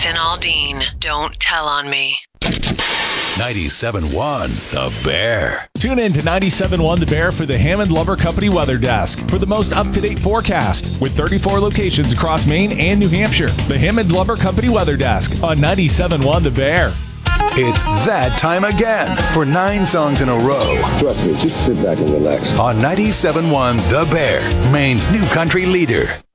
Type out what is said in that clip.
Jason Aldean, Don't Tell on Me. 97.1 The Bear. Tune in to 97.1 The Bear for the Hammond Lumber Company Weather Desk for the most up-to-date forecast with 34 locations across Maine and New Hampshire. The Hammond Lumber Company Weather Desk on 97.1 The Bear. It's that time again for 9 songs in a row Trust me, just sit back and relax. on 97.1 The Bear, Maine's new country leader.